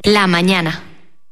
La mañana.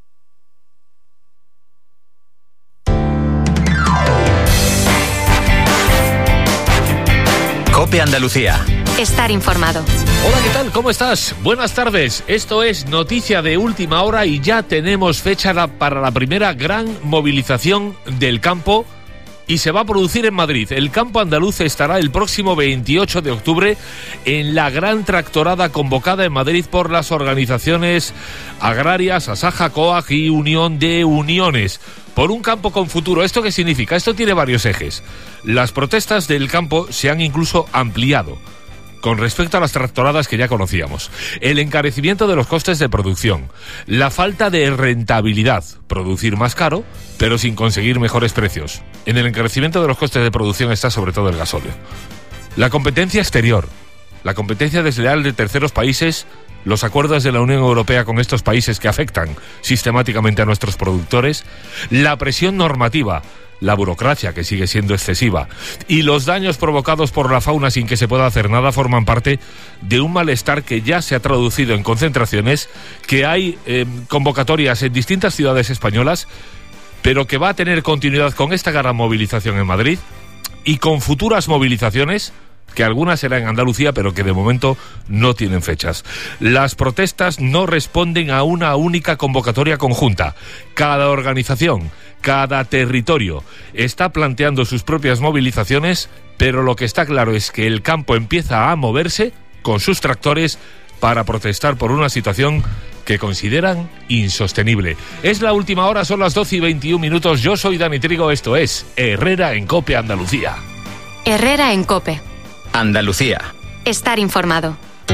COPE Andalucía. Estar informado. Hola, ¿qué tal? ¿Cómo estás? Buenas tardes. Esto es noticia de última hora y ya tenemos fecha para la primera gran movilización del campo y se va a producir en Madrid. El campo andaluz estará el próximo 28 de octubre en la gran tractorada convocada en Madrid por las organizaciones agrarias Asaja, COAG y Unión de Uniones. Por un campo con futuro. ¿Esto qué significa? Esto tiene varios ejes. Las protestas del campo se han incluso ampliado con respecto a las tractoradas que ya conocíamos. El encarecimiento de los costes de producción, la falta de rentabilidad, producir más caro, pero sin conseguir mejores precios. En el encarecimiento de los costes de producción está sobre todo el gasóleo. La competencia exterior, la competencia desleal de terceros países, los acuerdos de la Unión Europea con estos países que afectan sistemáticamente a nuestros productores, la presión normativa, la burocracia, que sigue siendo excesiva, y los daños provocados por la fauna sin que se pueda hacer nada forman parte de un malestar que ya se ha traducido en concentraciones, que hay convocatorias en distintas ciudades españolas, pero que va a tener continuidad con esta gran movilización en Madrid y con futuras movilizaciones, que algunas serán en Andalucía, pero que de momento no tienen fechas. Las protestas no responden a una única convocatoria conjunta. Cada organización, cada territorio está planteando sus propias movilizaciones, pero lo que está claro es que el campo empieza a moverse con sus tractores para protestar por una situación que consideran insostenible. Es la última hora, son las 12:21. Yo soy Dani Trigo, esto es Herrera en COPE Andalucía. Herrera en COPE Andalucía. Estar informado.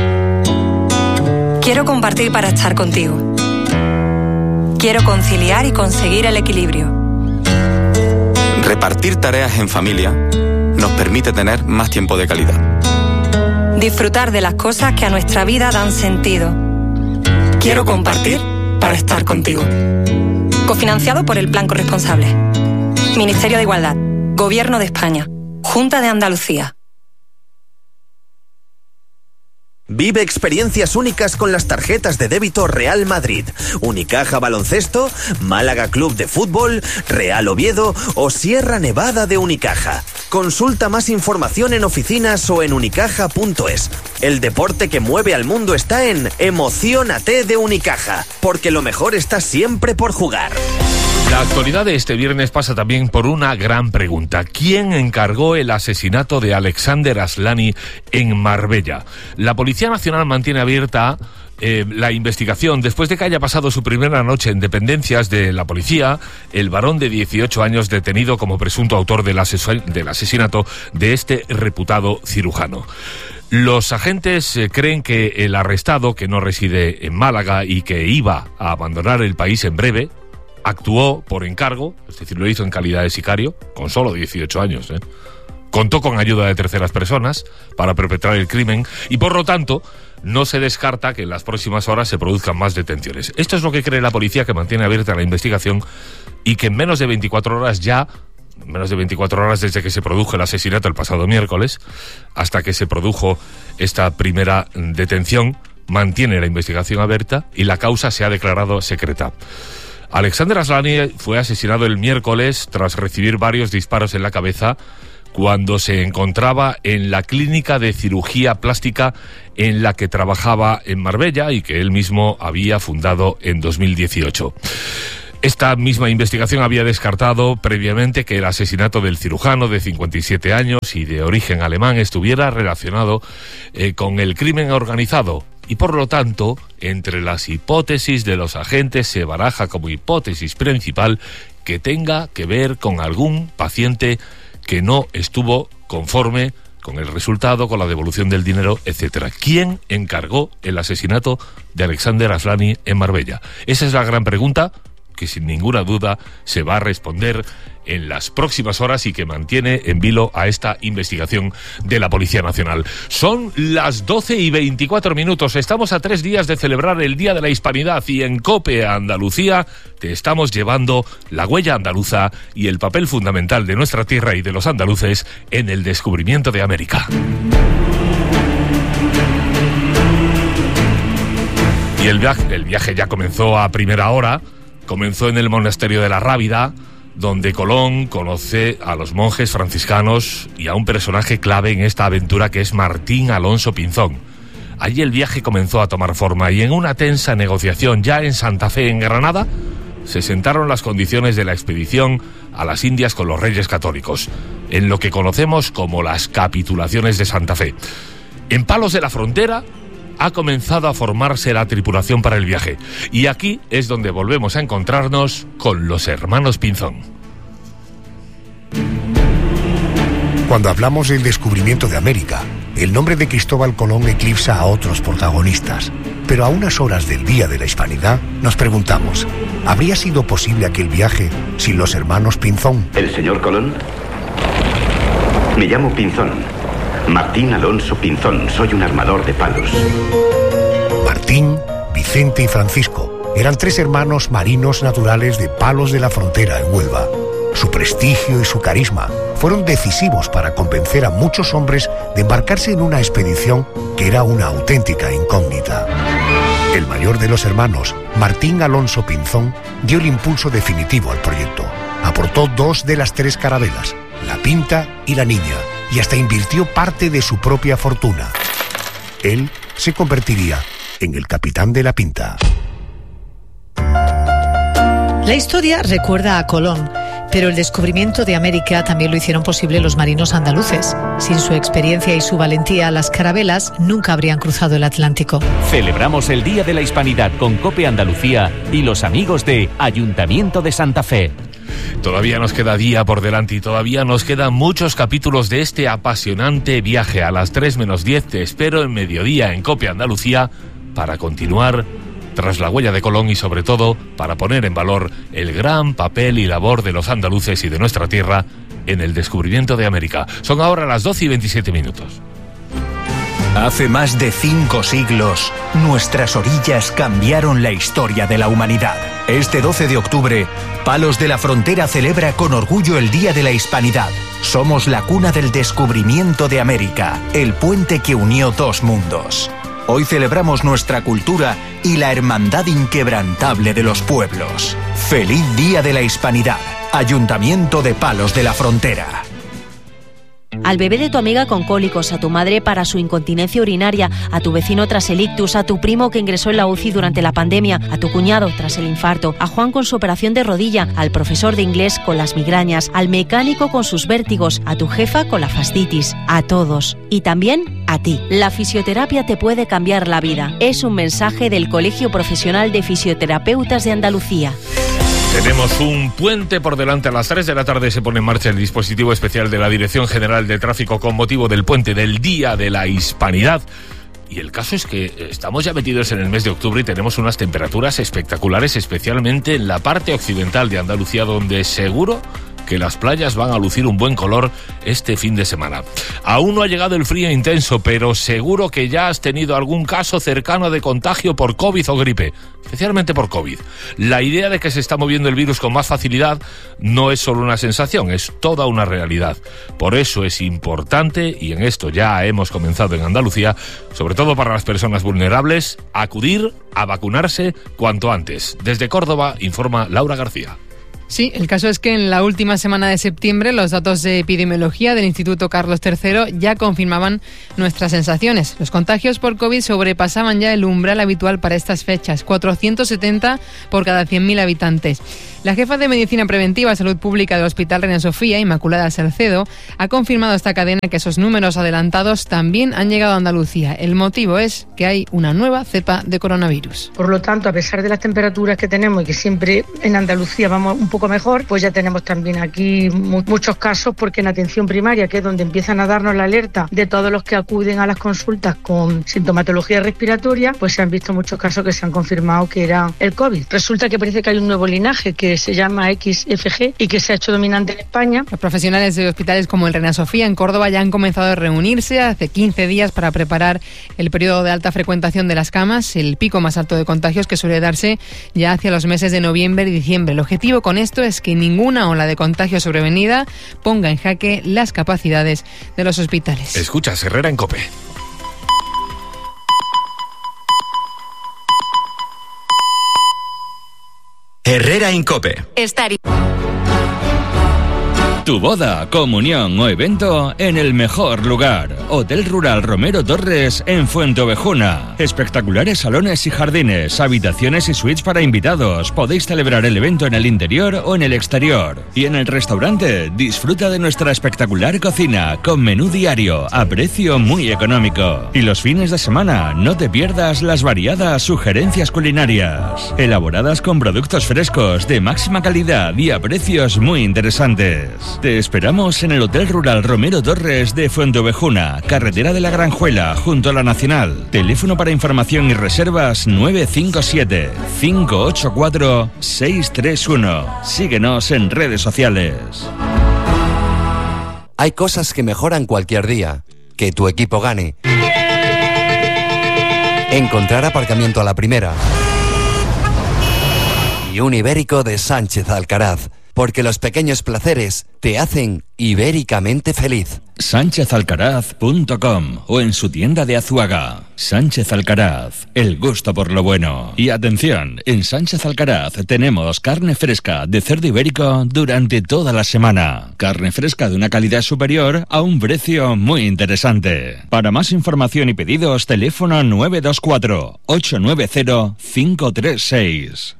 Quiero compartir para estar contigo. Quiero conciliar y conseguir el equilibrio. Repartir tareas en familia nos permite tener más tiempo de calidad. Disfrutar de las cosas que a nuestra vida dan sentido. Quiero compartir para estar contigo. Cofinanciado por el Plan Corresponsable. Ministerio de Igualdad. Gobierno de España. Junta de Andalucía. Vive experiencias únicas con las tarjetas de débito Real Madrid, Unicaja Baloncesto, Málaga Club de Fútbol, Real Oviedo o Sierra Nevada de Unicaja. Consulta más información en oficinas o en unicaja.es. El deporte que mueve al mundo está en Emociónate de Unicaja, porque lo mejor está siempre por jugar. La actualidad de este viernes pasa también por una gran pregunta. ¿Quién encargó el asesinato de Alexander Aslani en Marbella? La Policía Nacional mantiene abierta la investigación después de que haya pasado su primera noche en dependencias de la policía el varón de 18 años detenido como presunto autor del asesinato de este reputado cirujano. Los agentes creen que el arrestado, que no reside en Málaga y que iba a abandonar el país en breve, actuó por encargo, es decir, lo hizo en calidad de sicario, con solo 18 años. Contó con ayuda de terceras personas para perpetrar el crimen y, por lo tanto, no se descarta que en las próximas horas se produzcan más detenciones. Esto es lo que cree la policía, que mantiene abierta la investigación y que en menos de 24 horas desde que se produjo el asesinato el pasado miércoles hasta que se produjo esta primera detención, mantiene la investigación abierta y la causa se ha declarado secreta. Alexander Aslani fue asesinado el miércoles tras recibir varios disparos en la cabeza cuando se encontraba en la clínica de cirugía plástica en la que trabajaba en Marbella y que él mismo había fundado en 2018. Esta misma investigación había descartado previamente que el asesinato del cirujano de 57 años y de origen alemán estuviera relacionado con el crimen organizado. Y por lo tanto, entre las hipótesis de los agentes se baraja como hipótesis principal que tenga que ver con algún paciente que no estuvo conforme con el resultado, con la devolución del dinero, etc. ¿Quién encargó el asesinato de Alexander Aslani en Marbella? Esa es la gran pregunta que sin ninguna duda se va a responder en las próximas horas y que mantiene en vilo a esta investigación de la Policía Nacional. Son las 12:24. Estamos a 3 días de celebrar el Día de la Hispanidad y en COPE Andalucía te estamos llevando la huella andaluza y el papel fundamental de nuestra tierra y de los andaluces en el descubrimiento de América. Y el viaje ya comenzó a primera hora, comenzó en el monasterio de la Rábida, donde Colón conoce a los monjes franciscanos y a un personaje clave en esta aventura que es Martín Alonso Pinzón. Allí el viaje comenzó a tomar forma y en una tensa negociación ya en Santa Fe, en Granada, se sentaron las condiciones de la expedición a las Indias con los Reyes Católicos, en lo que conocemos como las capitulaciones de Santa Fe. En Palos de la Frontera ha comenzado a formarse la tripulación para el viaje. Y aquí es donde volvemos a encontrarnos con los hermanos Pinzón. Cuando hablamos del descubrimiento de América, el nombre de Cristóbal Colón eclipsa a otros protagonistas. Pero a unas horas del Día de la Hispanidad, nos preguntamos, ¿habría sido posible aquel viaje sin los hermanos Pinzón? ¿El señor Colón? Me llamo Pinzón. Martín Alonso Pinzón, soy un armador de palos. Martín, Vicente y Francisco eran 3 hermanos marinos naturales de Palos de la Frontera, en Huelva. Su prestigio y su carisma fueron decisivos para convencer a muchos hombres de embarcarse en una expedición que era una auténtica incógnita. El mayor de los hermanos, Martín Alonso Pinzón, dio el impulso definitivo al proyecto. Aportó 2 de las 3 carabelas, la Pinta y la Niña, y hasta invirtió parte de su propia fortuna. Él se convertiría en el capitán de la Pinta. La historia recuerda a Colón, pero el descubrimiento de América también lo hicieron posible los marinos andaluces. Sin su experiencia y su valentía, las carabelas nunca habrían cruzado el Atlántico. Celebramos el Día de la Hispanidad con COPE Andalucía y los amigos de Ayuntamiento de Santa Fe. Todavía nos queda día por delante y todavía nos quedan muchos capítulos de este apasionante viaje. A las 3:10 te espero en mediodía en COPE Andalucía para continuar tras la huella de Colón y sobre todo para poner en valor el gran papel y labor de los andaluces y de nuestra tierra en el descubrimiento de América. Son ahora las 12:27. Hace más de 5 siglos, nuestras orillas cambiaron la historia de la humanidad. Este 12 de octubre, Palos de la Frontera celebra con orgullo el Día de la Hispanidad. Somos la cuna del descubrimiento de América, el puente que unió 2 mundos. Hoy celebramos nuestra cultura y la hermandad inquebrantable de los pueblos. ¡Feliz Día de la Hispanidad! Ayuntamiento de Palos de la Frontera. Al bebé de tu amiga con cólicos, a tu madre para su incontinencia urinaria, a tu vecino tras el ictus, a tu primo que ingresó en la UCI durante la pandemia, a tu cuñado tras el infarto, a Juan con su operación de rodilla, al profesor de inglés con las migrañas, al mecánico con sus vértigos, a tu jefa con la fascitis, a todos. Y también a ti. La fisioterapia te puede cambiar la vida. Es un mensaje del Colegio Profesional de Fisioterapeutas de Andalucía. Tenemos un puente por delante. A las 3 de la tarde se pone en marcha el dispositivo especial de la Dirección General de Tráfico con motivo del puente del Día de la Hispanidad. Y el caso es que estamos ya metidos en el mes de octubre y tenemos unas temperaturas espectaculares, especialmente en la parte occidental de Andalucía, donde seguro que las playas van a lucir un buen color este fin de semana. Aún no ha llegado el frío intenso, pero seguro que ya has tenido algún caso cercano de contagio por COVID o gripe, especialmente por COVID. La idea de que se está moviendo el virus con más facilidad no es solo una sensación, es toda una realidad. Por eso es importante, y en esto ya hemos comenzado en Andalucía, sobre todo para las personas vulnerables, acudir a vacunarse cuanto antes. Desde Córdoba informa Laura García. Sí, el caso es que en la última semana de septiembre los datos de epidemiología del Instituto Carlos III ya confirmaban nuestras sensaciones. Los contagios por COVID sobrepasaban ya el umbral habitual para estas fechas, 470 por cada 100.000 habitantes. La jefa de Medicina Preventiva de Salud Pública del Hospital Reina Sofía, Inmaculada Salcedo, ha confirmado a esta cadena que esos números adelantados también han llegado a Andalucía. El motivo es que hay una nueva cepa de coronavirus. Por lo tanto, a pesar de las temperaturas que tenemos y que siempre en Andalucía vamos un poco mejor, pues ya tenemos también aquí muchos casos, porque en atención primaria, que es donde empiezan a darnos la alerta de todos los que acuden a las consultas con sintomatología respiratoria, pues se han visto muchos casos que se han confirmado que era el COVID. Resulta que parece que hay un nuevo linaje que se llama XFG y que se ha hecho dominante en España. Los profesionales de hospitales como el Reina Sofía en Córdoba ya han comenzado a reunirse hace 15 días para preparar el periodo de alta frecuentación de las camas, el pico más alto de contagios que suele darse ya hacia los meses de noviembre y diciembre. El objetivo con esto es que ninguna ola de contagio sobrevenida ponga en jaque las capacidades de los hospitales. Escuchas Herrera en COPE. Herrera en COPE. Estar Tu boda, comunión o evento en el mejor lugar. Hotel Rural Romero Torres en Fuenteovejuna. Espectaculares salones y jardines, habitaciones y suites para invitados. Podéis celebrar el evento en el interior o en el exterior. Y en el restaurante, disfruta de nuestra espectacular cocina con menú diario a precio muy económico. Y los fines de semana, no te pierdas las variadas sugerencias culinarias, elaboradas con productos frescos de máxima calidad y a precios muy interesantes. Te esperamos en el Hotel Rural Romero Torres de Fuenteovejuna, carretera de la Granjuela, junto a la Nacional. Teléfono para información y reservas 957-584-631. Síguenos en redes sociales. Hay cosas que mejoran cualquier día. Que tu equipo gane. Encontrar aparcamiento a la primera. Y un ibérico de Sánchez Alcaraz. Porque los pequeños placeres te hacen ibéricamente feliz. SánchezAlcaraz.com o en su tienda de Azuaga. Sánchez Alcaraz, el gusto por lo bueno. Y atención, en Sánchez Alcaraz tenemos carne fresca de cerdo ibérico durante toda la semana. Carne fresca de una calidad superior a un precio muy interesante. Para más información y pedidos, teléfono 924 890 536.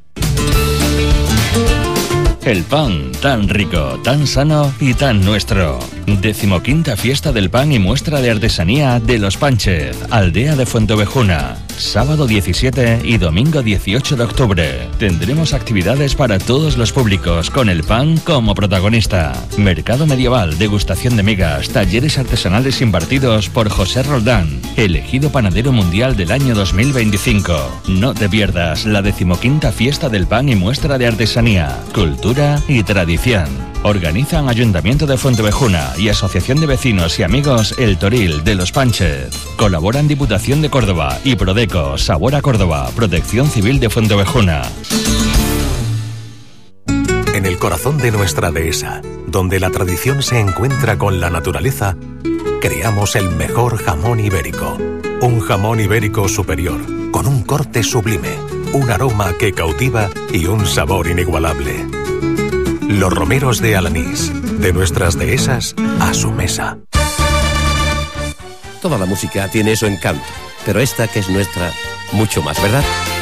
El pan, tan rico, tan sano y tan nuestro. 15ª Fiesta del Pan y Muestra de Artesanía de Los Panches, Aldea de Fuenteovejuna. Sábado 17 y domingo 18 de octubre. Tendremos actividades para todos los públicos, con el pan como protagonista. Mercado medieval, degustación de migas, talleres artesanales impartidos por José Roldán, elegido panadero mundial del año 2025. No te pierdas la 15ª Fiesta del Pan y Muestra de Artesanía, Cultura y Tradición. Organizan Ayuntamiento de Fuenteovejuna y Asociación de Vecinos y Amigos El Toril de Los Panches. Colaboran Diputación de Córdoba y Prodeco, Sabor a Córdoba, Protección Civil de Fuenteovejuna. En el corazón de nuestra dehesa, donde la tradición se encuentra con la naturaleza, creamos el mejor jamón ibérico. Un jamón ibérico superior, con un corte sublime, un aroma que cautiva y un sabor inigualable. Los romeros de Alanís, de nuestras dehesas a su mesa. Toda la música tiene su encanto, pero esta que es nuestra, mucho más, ¿verdad?